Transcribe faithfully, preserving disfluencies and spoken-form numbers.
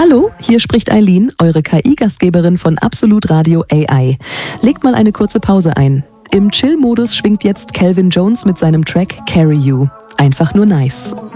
Hallo, hier spricht Eileen, eure K I-Gastgeberin von Absolut Radio A I. Legt mal eine kurze Pause ein. Im Chill-Modus schwingt jetzt Calvin Jones mit seinem Track Carry You. Einfach nur nice.